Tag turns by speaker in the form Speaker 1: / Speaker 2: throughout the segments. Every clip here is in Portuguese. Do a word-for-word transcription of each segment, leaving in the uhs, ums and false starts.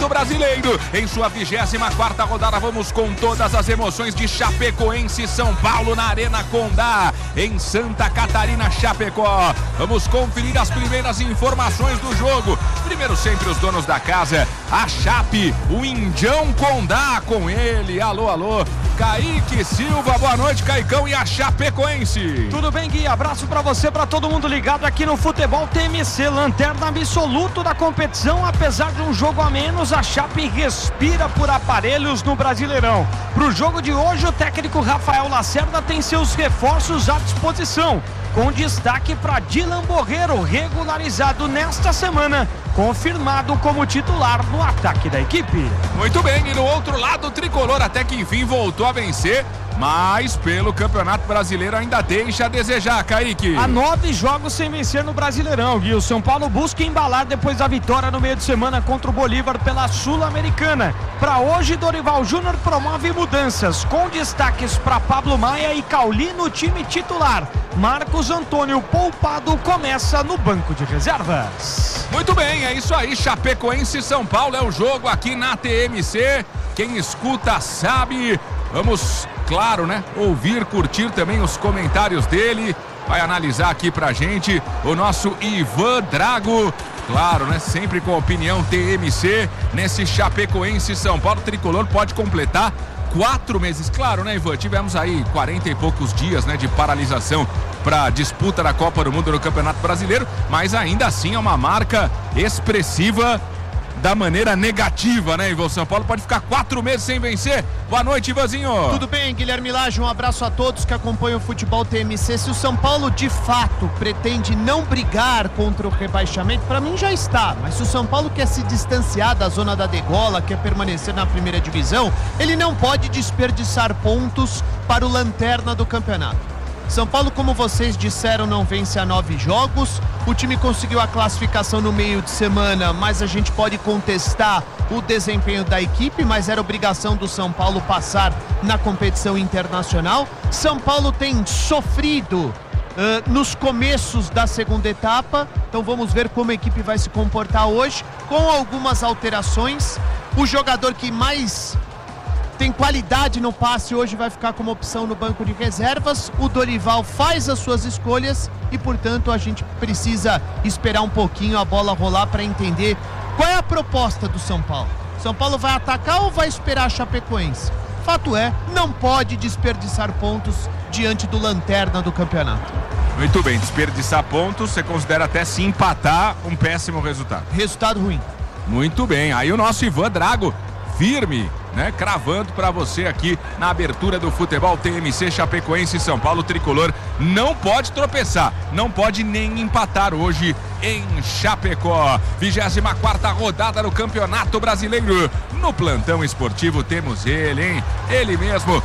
Speaker 1: Campeonato Brasileiro. Em sua vigésima quarta rodada, vamos com todas as emoções de Chapecoense e São Paulo na Arena Condá, em Santa Catarina, Chapecó. Vamos conferir as primeiras informações do jogo. Primeiro sempre os donos da casa, a Chape, o Indião Condá com ele. Alô, alô, Kaique Silva, boa noite, Caicão, e a Chapecoense.
Speaker 2: Tudo bem, Gui? Abraço pra você, pra todo mundo ligado aqui no Futebol T M C, lanterna absoluto da competição. Apesar de um jogo a menos, a Chape respira por aparelhos no Brasileirão. Pro jogo de hoje, o técnico Rafael Lacerda tem seus reforços à disposição, com destaque para Dylan Borreiro, regularizado nesta semana, confirmado como titular no ataque da equipe.
Speaker 1: Muito bem, e no outro lado o tricolor até que enfim voltou a vencer, mas pelo Campeonato Brasileiro ainda deixa a desejar, Kaique.
Speaker 2: Há nove jogos sem vencer no Brasileirão, Gui. O São Paulo busca embalar depois da vitória no meio de semana contra o Bolívar pela Sul-Americana. Para hoje, Dorival Júnior promove mudanças, com destaques para Pablo Maia e Cauli no time titular. Marcos Antônio, poupado, começa no banco de reservas.
Speaker 1: Muito bem, é isso aí, Chapecoense e São Paulo é o jogo aqui na T M C. Quem escuta sabe. Vamos, claro, né, ouvir, curtir também os comentários dele. Vai analisar aqui pra gente o nosso Ivan Drago. Claro, né, sempre com opinião T M C nesse Chapecoense e São Paulo. Tricolor pode completar quatro meses. Claro, né, Ivan? Tivemos aí quarenta e poucos dias, né, de paralisação para disputa da Copa do Mundo no Campeonato Brasileiro, mas ainda assim é uma marca expressiva da maneira negativa, né, Ivan? São Paulo pode ficar quatro meses sem vencer. Boa noite, Ivanzinho.
Speaker 3: Tudo bem, Guilherme Lage? Um abraço a todos que acompanham o Futebol T M C. Se o São Paulo de fato pretende não brigar contra o rebaixamento, para mim já está, mas se o São Paulo quer se distanciar da zona da degola, quer permanecer na primeira divisão, ele não pode desperdiçar pontos para o lanterna do campeonato. São Paulo, como vocês disseram, não vence há nove jogos. O time conseguiu a classificação no meio de semana, mas a gente pode contestar o desempenho da equipe, mas era obrigação do São Paulo passar na competição internacional. São Paulo tem sofrido uh, nos começos da segunda etapa, então vamos ver como a equipe vai se comportar hoje, com algumas alterações. O jogador que mais tem qualidade no passe hoje vai ficar como opção no banco de reservas. O Dorival faz as suas escolhas e, portanto, a gente precisa esperar um pouquinho a bola rolar para entender qual é a proposta do São Paulo. São Paulo vai atacar ou vai esperar a Chapecoense? Fato é, não pode desperdiçar pontos diante do lanterna do campeonato.
Speaker 1: Muito bem, desperdiçar pontos, você considera até se empatar um péssimo resultado.
Speaker 3: Resultado ruim.
Speaker 1: Muito bem, aí o nosso Ivan Drago, firme, né, cravando para você aqui na abertura do Futebol T M C. Chapecoense e São Paulo. Tricolor não pode tropeçar, não pode nem empatar hoje em Chapecó. vigésima quarta rodada do Campeonato Brasileiro. No plantão esportivo temos ele, hein? Ele mesmo,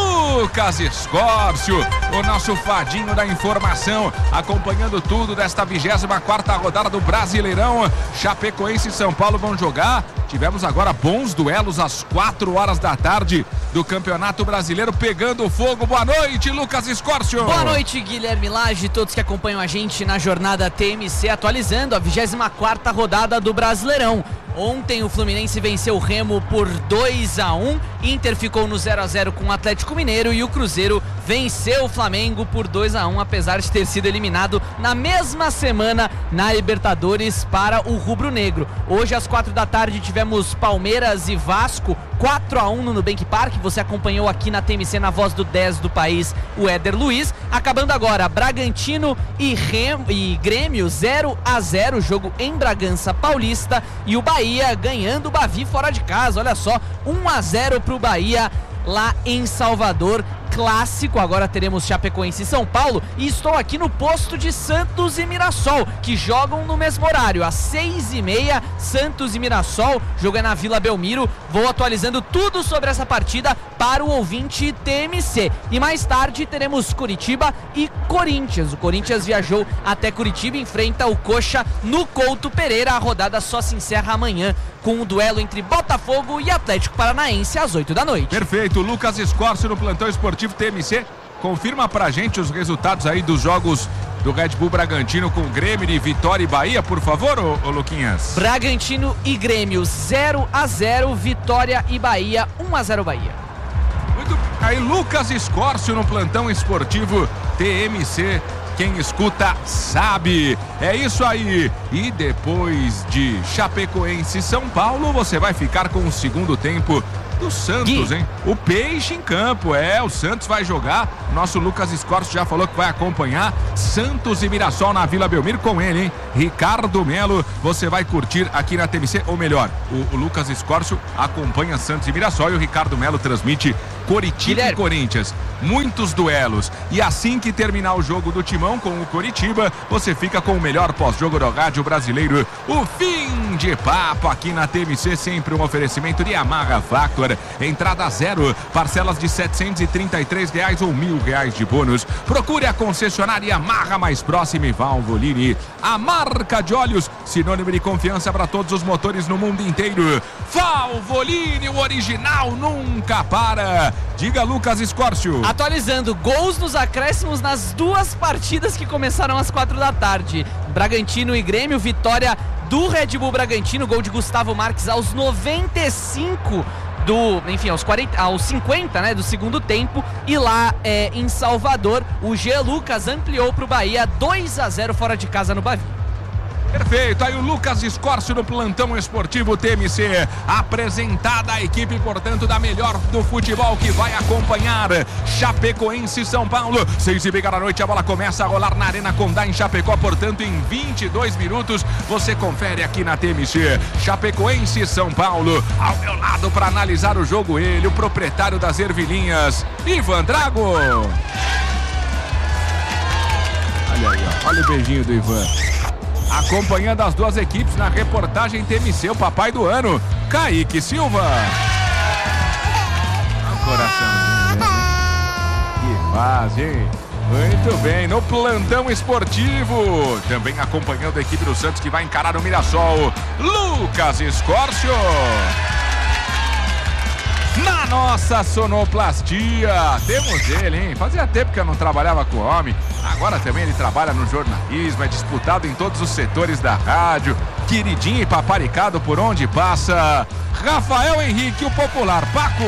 Speaker 1: Lucas Escórcio, o nosso fadinho da informação, acompanhando tudo desta vigésima quarta rodada do Brasileirão. Chapecoense e São Paulo vão jogar. Tivemos agora bons duelos às quatro horas da tarde do Campeonato Brasileiro pegando fogo. Boa noite, Lucas Escórcio.
Speaker 4: Boa noite, Guilherme Lage, todos que acompanham a gente na jornada T M C, atualizando a vigésima quarta rodada do Brasileirão. Ontem o Fluminense venceu o Remo por dois a um, Inter ficou no zero a zero com o Atlético Mineiro e o Cruzeiro venceu o Flamengo por dois a um, apesar de ter sido eliminado na mesma semana na Libertadores para o Rubro Negro. Hoje às quatro da tarde tivemos Palmeiras e Vasco, quatro a um no Nubank Park. Você acompanhou aqui na T M C, na voz do dez do país, o Éder Luiz. Acabando agora, Bragantino e, Rem... e Grêmio zero a zero, jogo em Bragança Paulista, e o Bahia ganhando o Bavi fora de casa. Olha só, um a zero para o Bahia lá em Salvador. Clássico, agora teremos Chapecoense e São Paulo, e estou aqui no posto de Santos e Mirassol, que jogam no mesmo horário, às seis e meia, Santos e Mirassol, jogo é na Vila Belmiro. Vou atualizando tudo sobre essa partida para o ouvinte T M C, e mais tarde teremos Curitiba e Corinthians. O Corinthians viajou até Curitiba e enfrenta o Coxa no Couto Pereira. A rodada só se encerra amanhã com o duelo entre Botafogo e Atlético Paranaense às oito da noite.
Speaker 1: Perfeito, Lucas Escórcio no plantão esportivo T M C. confirma pra gente os resultados aí dos jogos do Red Bull Bragantino com Grêmio de Vitória e Bahia, por favor, ô, ô Luquinhas.
Speaker 4: Bragantino e Grêmio, zero a zero, Vitória e Bahia, um a zero Bahia.
Speaker 1: Muito bem. Aí Lucas Escórcio no plantão esportivo T M C. Quem escuta sabe. É isso aí. E depois de Chapecoense e São Paulo, você vai ficar com o segundo tempo do Santos, hein? O peixe em campo, é, o Santos vai jogar, nosso Lucas Escórcio já falou que vai acompanhar Santos e Mirassol na Vila Belmiro com ele, hein? Ricardo Melo, você vai curtir aqui na T M C, ou melhor, o, o Lucas Escórcio acompanha Santos e Mirassol e o Ricardo Melo transmite Coritiba Guilherme. E Corinthians, muitos duelos, e assim que terminar o jogo do Timão com o Coritiba, você fica com o melhor pós-jogo do rádio brasileiro, o fim de papo aqui na T M C, sempre um oferecimento de Yamaha Factor, entrada zero, parcelas de setecentos e trinta e três reais ou mil reais de bônus, procure a concessionária Yamaha mais próxima e Valvoline, a marca de óleos, sinônimo de confiança para todos os motores no mundo inteiro, Valvoline, o original nunca para. Diga, Lucas Escórcio.
Speaker 4: Atualizando, gols nos acréscimos nas duas partidas que começaram às quatro da tarde. Bragantino e Grêmio, vitória do Red Bull Bragantino, gol de Gustavo Marques aos noventa e cinco do, enfim, aos, quarenta, aos cinquenta, né, do segundo tempo. E lá é, em Salvador, o G. Lucas ampliou para o Bahia, dois a zero fora de casa no Bavi.
Speaker 1: Perfeito, aí o Lucas Escórcio no plantão esportivo T M C, apresentada a equipe, portanto, da melhor do futebol que vai acompanhar Chapecoense e São Paulo, seis e meia da noite, a bola começa a rolar na Arena Condá em Chapecó, portanto, em vinte e dois minutos, você confere aqui na T M C, Chapecoense e São Paulo, ao meu lado para analisar o jogo, ele, o proprietário das ervilhinhas, Ivan Drago. Olha aí, ó, olha o beijinho do Ivan. Acompanhando as duas equipes na reportagem T M C, o papai do ano, Kaique Silva. O coraçãozinho, né? Que faz, hein? Muito bem, no plantão esportivo, também acompanhando a equipe do Santos que vai encarar o Mirassol, Lucas Escórcio. Na nossa sonoplastia, temos ele, hein? Fazia tempo que eu não trabalhava com o homem, agora também ele trabalha no jornalismo, é disputado em todos os setores da rádio, queridinho e paparicado por onde passa, Rafael Henrique, o popular Paco.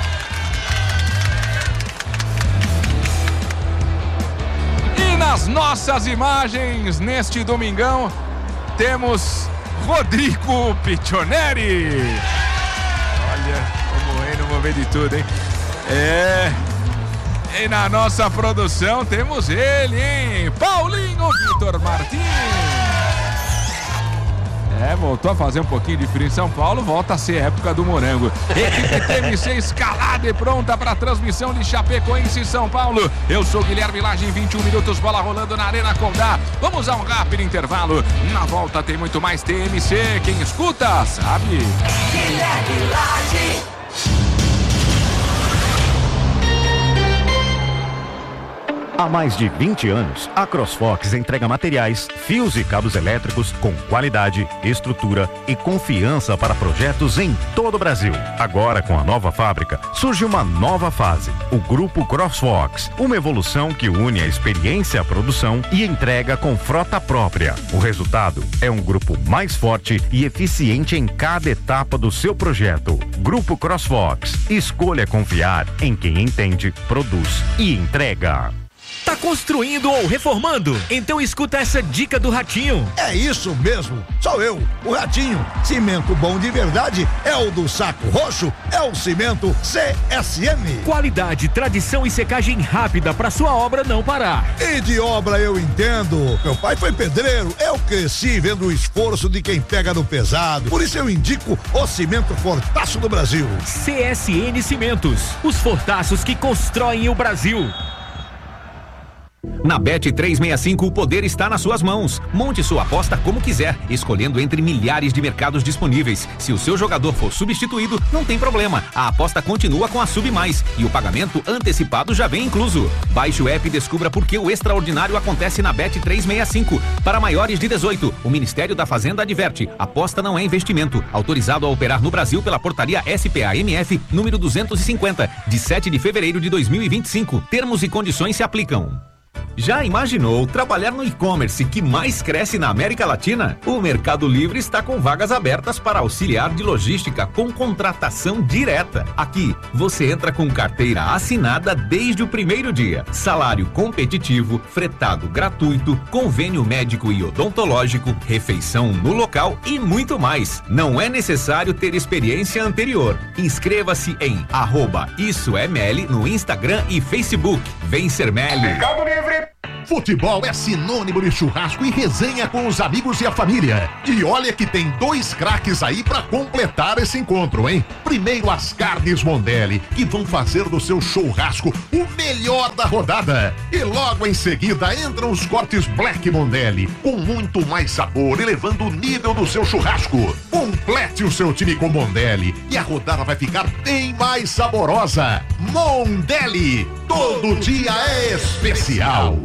Speaker 1: E nas nossas imagens, neste domingão, temos Rodrigo Piccioneri. Olha... Vamos ver de tudo, hein? É. E na nossa produção temos ele, hein? Paulinho Vitor Martins. É, voltou a fazer um pouquinho de frio em São Paulo, volta a ser época do morango. Equipe T M C escalada e pronta para a transmissão de Chapecoense e São Paulo. Eu sou Guilherme Lage, em vinte e um minutos, bola rolando na Arena Condá. Vamos a um rápido intervalo. Na volta tem muito mais T M C. Quem escuta, sabe. Guilherme Lage.
Speaker 5: Há mais de vinte anos, a CrossFox entrega materiais, fios e cabos elétricos com qualidade, estrutura e confiança para projetos em todo o Brasil. Agora, com a nova fábrica, surge uma nova fase, o Grupo CrossFox, uma evolução que une a experiência à produção e entrega com frota própria. O resultado é um grupo mais forte e eficiente em cada etapa do seu projeto. Grupo CrossFox, escolha confiar em quem entende, produz e entrega.
Speaker 6: Tá construindo ou reformando? Então escuta essa dica do Ratinho.
Speaker 7: É isso mesmo, sou eu, o Ratinho. Cimento bom de verdade é o do Saco Roxo, é o cimento C S M.
Speaker 6: Qualidade, tradição e secagem rápida para sua obra não parar.
Speaker 7: E de obra eu entendo. Meu pai foi pedreiro, eu cresci vendo o esforço de quem pega no pesado. Por isso eu indico o cimento Fortaço do Brasil.
Speaker 6: C S N Cimentos, os fortaços que constroem o Brasil.
Speaker 8: Na Bet trezentos e sessenta e cinco, o poder está nas suas mãos. Monte sua aposta como quiser, escolhendo entre milhares de mercados disponíveis. Se o seu jogador for substituído, não tem problema. A aposta continua com a Sub Mais e o pagamento antecipado já vem incluso. Baixe o app e descubra por que o extraordinário acontece na Bet trezentos e sessenta e cinco. Para maiores de dezoito, o Ministério da Fazenda adverte: aposta não é investimento. Autorizado a operar no Brasil pela portaria S P A M F número duzentos e cinquenta, de sete de fevereiro de dois mil e vinte e cinco. Termos e condições se aplicam. Já imaginou trabalhar no e-commerce que mais cresce na América Latina? O Mercado Livre está com vagas abertas para auxiliar de logística com contratação direta. Aqui, você entra com carteira assinada desde o primeiro dia. Salário competitivo, fretado gratuito, convênio médico e odontológico, refeição no local e muito mais. Não é necessário ter experiência anterior. Inscreva-se em arroba Isso é Meli no Instagram e Facebook. Vem ser Meli.
Speaker 9: Mercado Livre. Futebol é sinônimo de churrasco e resenha com os amigos e a família. E olha que tem dois craques aí pra completar esse encontro, hein? Primeiro, as carnes Mondelli, que vão fazer do seu churrasco o melhor da rodada. E logo em seguida entram os cortes Black Mondelli, com muito mais sabor, elevando o nível do seu churrasco. Complete o seu time com Mondelli e a rodada vai ficar bem mais saborosa. Mondelli, todo dia é especial.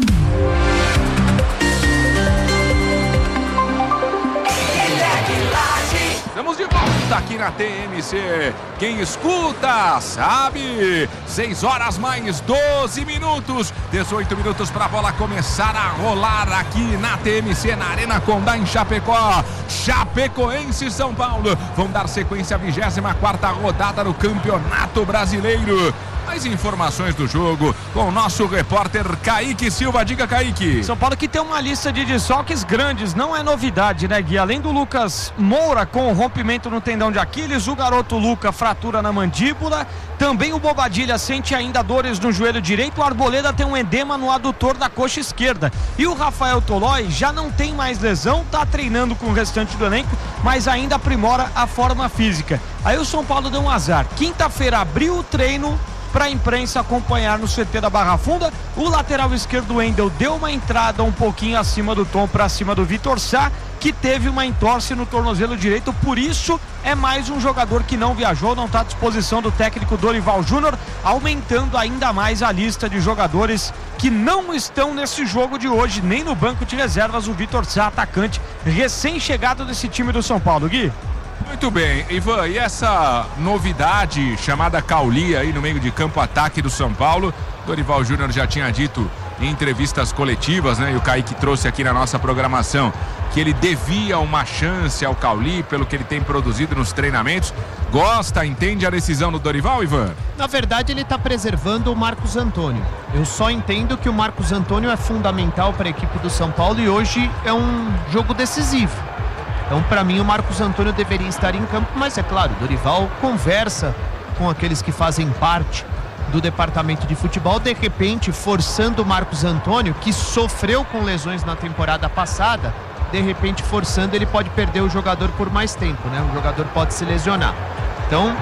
Speaker 1: Estamos de volta aqui na T M C. Quem escuta sabe. seis horas mais doze minutos. dezoito minutos para a bola começar a rolar aqui na T M C, na Arena Condá, em Chapecó. Chapecoense e São Paulo vão dar sequência à vigésima quarta rodada do Campeonato Brasileiro. Mais informações do jogo com o nosso repórter Kaique Silva. Diga, Kaique.
Speaker 2: São Paulo que tem uma lista de desfalques grandes, não é novidade, né, Gui? Além do Lucas Moura com o rompimento no tendão de Aquiles, o garoto Luca fratura na mandíbula, também o Bobadilha sente ainda dores no joelho direito, o Arboleda tem um edema no adutor da coxa esquerda e o Rafael Tolói já não tem mais lesão, tá treinando com o restante do elenco, mas ainda aprimora a forma física. Aí o São Paulo deu um azar, quinta-feira abriu o treino para a imprensa acompanhar no C T da Barra Funda. O lateral esquerdo Wendel deu uma entrada um pouquinho acima do tom para cima do Vitor Sá, que teve uma entorse no tornozelo direito, por isso é mais um jogador que não viajou, não está à disposição do técnico Dorival Júnior, aumentando ainda mais a lista de jogadores que não estão nesse jogo de hoje, nem no banco de reservas. O Vitor Sá, atacante recém-chegado desse time do São Paulo. Gui?
Speaker 1: Muito bem, Ivan, e essa novidade chamada Cauli aí no meio de campo, ataque do São Paulo, Dorival Júnior já tinha dito em entrevistas coletivas, né, e o Kaique trouxe aqui na nossa programação, que ele devia uma chance ao Cauli pelo que ele tem produzido nos treinamentos. Gosta, entende a decisão do Dorival, Ivan?
Speaker 3: Na verdade, ele está preservando o Marcos Antônio. Eu só entendo que o Marcos Antônio é fundamental para a equipe do São Paulo e hoje é um jogo decisivo. Então, para mim, o Marcos Antônio deveria estar em campo, mas é claro, o Dorival conversa com aqueles que fazem parte do departamento de futebol, de repente forçando o Marcos Antônio, que sofreu com lesões na temporada passada, de repente forçando, ele pode perder o jogador por mais tempo, né? O jogador pode se lesionar. Então,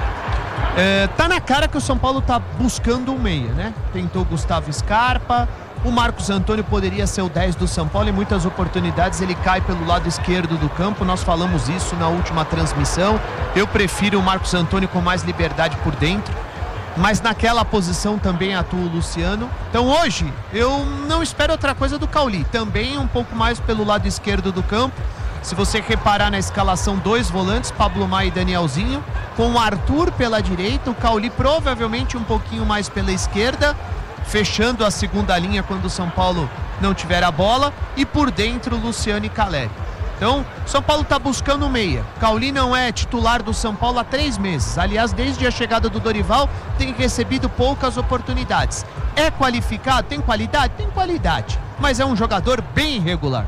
Speaker 3: é, tá na cara que o São Paulo tá buscando um meia, né? Tentou Gustavo Scarpa, o Marcos Antônio poderia ser o dez do São Paulo, em muitas oportunidades ele cai pelo lado esquerdo do campo, nós falamos isso na última transmissão. Eu prefiro o Marcos Antônio com mais liberdade por dentro, mas naquela posição também atua o Luciano. Então hoje eu não espero outra coisa do Cauli, também um pouco mais pelo lado esquerdo do campo. Se você reparar na escalação, dois volantes, Pablo Maia e Danielzinho, com o Arthur pela direita, o Cauli provavelmente um pouquinho mais pela esquerda, fechando a segunda linha quando o São Paulo não tiver a bola, e por dentro Luciano e Caleri. Então, São Paulo está buscando meia. Cauli não é titular do São Paulo há três meses. Aliás, desde a chegada do Dorival, tem recebido poucas oportunidades. É qualificado? Tem qualidade? Tem qualidade. Mas é um jogador bem irregular.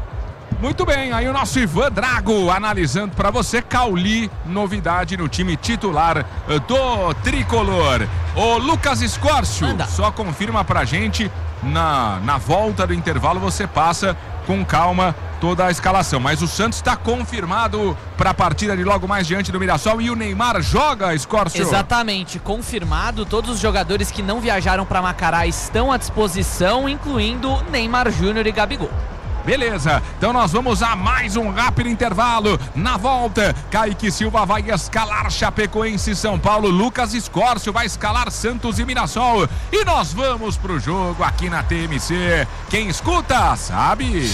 Speaker 1: Muito bem, aí o nosso Ivan Drago analisando para você. Cauli, novidade no time titular do Tricolor. O Lucas Escórcio, Anda. só confirma pra gente, na, na volta do intervalo você passa com calma toda a escalação. Mas o Santos está confirmado para a partida de logo mais diante do Mirassol e o Neymar joga, Escórcio.
Speaker 4: Exatamente, confirmado. Todos os jogadores que não viajaram para Macará estão à disposição, incluindo Neymar Júnior e Gabigol.
Speaker 1: Beleza, então nós vamos a mais um rápido intervalo. Na volta, Kaique Silva vai escalar Chapecoense e São Paulo. Lucas Escórcio vai escalar Santos e Mirassol. E nós vamos pro jogo aqui na T M C. Quem escuta, sabe.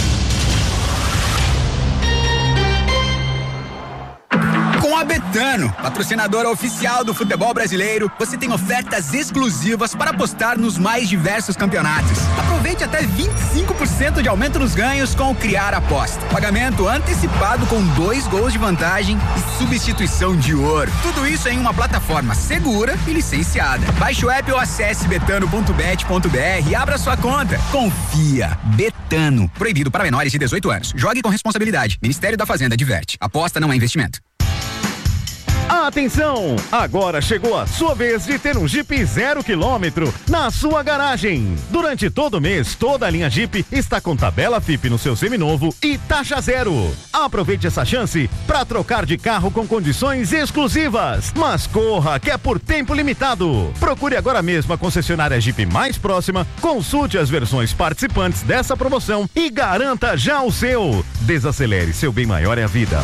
Speaker 10: Com a Betano, patrocinadora oficial do futebol brasileiro, você tem ofertas exclusivas para apostar nos mais diversos campeonatos. Aproveite até vinte e cinco por cento de aumento nos ganhos com o Criar Aposta. Pagamento antecipado com dois gols de vantagem e substituição de ouro. Tudo isso em uma plataforma segura e licenciada. Baixe o app ou acesse betano ponto bet ponto br e abra sua conta. Confia. Betano. Proibido para menores de dezoito anos. Jogue com responsabilidade. Ministério da Fazenda adverte. Aposta não é investimento.
Speaker 5: Atenção! Agora chegou a sua vez de ter um Jeep zero quilômetro na sua garagem. Durante todo o mês, toda a linha Jeep está com tabela F I P no seu seminovo e taxa zero. Aproveite essa chance para trocar de carro com condições exclusivas. Mas corra, que é por tempo limitado. Procure agora mesmo a concessionária Jeep mais próxima, consulte as versões participantes dessa promoção e garanta já o seu. Desacelere, seu bem maior é a vida.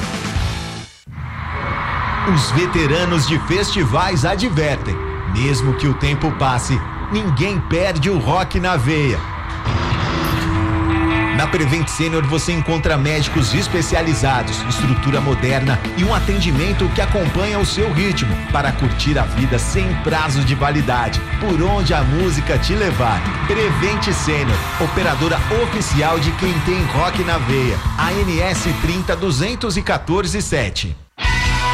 Speaker 11: Os veteranos de festivais advertem, mesmo que o tempo passe, ninguém perde o rock na veia. Na Prevent Senior você encontra médicos especializados, estrutura moderna e um atendimento que acompanha o seu ritmo para curtir a vida sem prazo de validade, por onde a música te levar. Prevent Senior, operadora oficial de quem tem rock na veia. A N S trinta duzentos e quatorze sete.